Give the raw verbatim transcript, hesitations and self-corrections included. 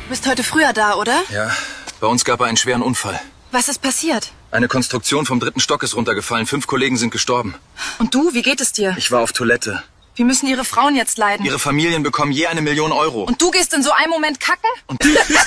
Du bist heute früher da, oder? Ja, bei uns gab es einen schweren Unfall. Was ist passiert? Eine Konstruktion vom dritten Stock ist runtergefallen. Fünf Kollegen sind gestorben. Und du, wie geht es dir? Ich war auf Toilette. Wie müssen ihre Frauen jetzt leiden? Ihre Familien bekommen je eine Million Euro. Und du gehst in so einem Moment kacken? Und